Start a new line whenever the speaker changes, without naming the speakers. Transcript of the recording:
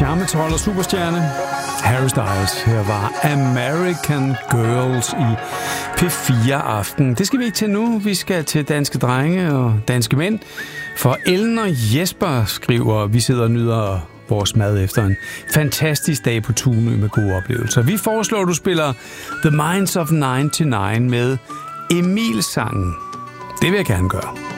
charmetrold og superstjerne Harry Styles. Her var American Girls i P4 Aften. Det skal vi ikke til nu. Vi skal til danske drenge og danske mænd. For Ellen og Jesper skriver, vi sidder og nyder vores mad efter en fantastisk dag på Tunø med gode oplevelser. Vi foreslår, at du spiller The Minds of 99 med Emil-sangen. Det vil jeg gerne gøre.